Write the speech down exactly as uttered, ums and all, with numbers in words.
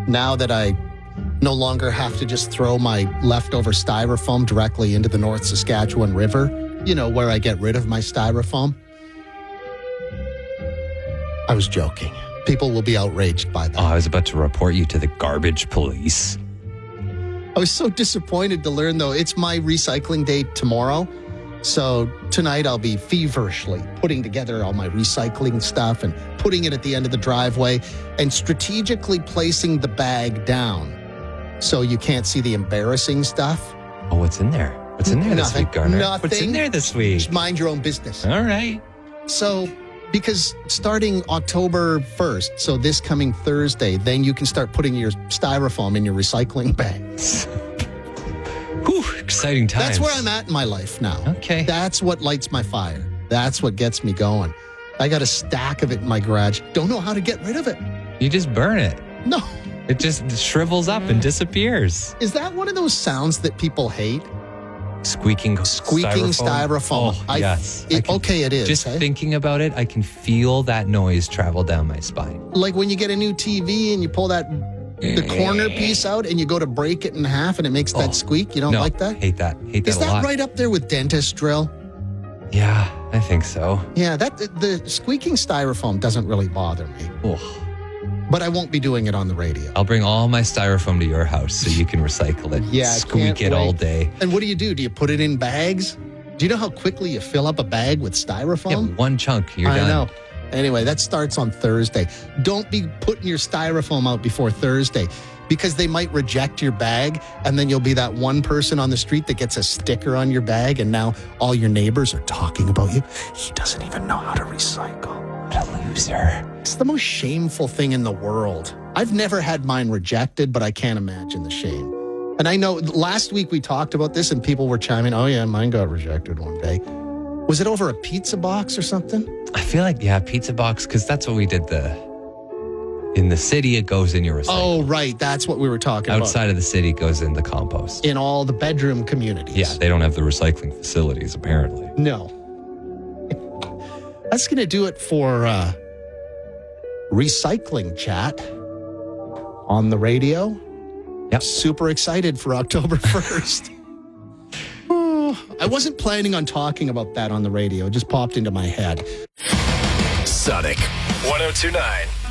now that I no longer have to just throw my leftover styrofoam directly into the North Saskatchewan River, you know, where I get rid of my styrofoam. I was joking. People will be outraged by that. Oh, I was about to report you to the garbage police. I was so disappointed to learn, though, it's my recycling day tomorrow. So tonight I'll be feverishly putting together all my recycling stuff and putting it at the end of the driveway and strategically placing the bag down so you can't see the embarrassing stuff. Oh, what's in there? What's in there Nothing. this week, Garner? Nothing. What's in there this week? Just mind your own business. All right. So, because starting October first, so this coming Thursday, then you can start putting your styrofoam in your recycling bags. Whew, exciting times. That's where I'm at in my life now. Okay. That's what lights my fire. That's what gets me going. I got a stack of it in my garage. Don't know how to get rid of it. You just burn it. No. It just shrivels up and disappears. Is that one of those sounds that people hate? Squeaking Squeaking styrofoam. styrofoam. Oh, I, yes. It, I can- okay, it is. Just eh? thinking about it, I can feel that noise travel down my spine. Like when you get a new T V and you pull that the corner piece out and you go to break it in half and it makes that Oh, squeak. You don't no, like that? hate that. Hate that Is a that lot. right up there with dentist drill? Yeah, I think so. Yeah, that the squeaking styrofoam doesn't really bother me. Oh, But I won't be doing it on the radio. I'll bring all my styrofoam to your house so you can recycle it. Yeah, I Squeak can't it all wait. day. And what do you do? Do you put it in bags? Do you know how quickly you fill up a bag with Yeah, styrofoam? one chunk, you're I done. know. Anyway, that starts on Thursday. Don't be putting your styrofoam out before Thursday because they might reject your bag and then you'll be that one person on the street that gets a sticker on your bag and now all your neighbors are talking about you. He doesn't even know how to recycle. What a loser. It's the most shameful thing in the world. I've never had mine rejected, but I can't imagine the shame. And I know last week we talked about this and people were chiming, oh yeah, mine got rejected one day. Was it over a pizza box or something? I feel like, yeah, pizza box, because that's what we did the... In the city, it goes in your recycle. Oh, right. That's what we were talking Outside of the city, it goes in the compost. about. In all the bedroom communities. Yeah, they don't have the recycling facilities, apparently. No. That's going to do it for uh, recycling chat on the radio. Yep. Super excited for October first. Oh, I wasn't planning on talking about that on the radio. It just popped into my head. Sonic one oh two point nine.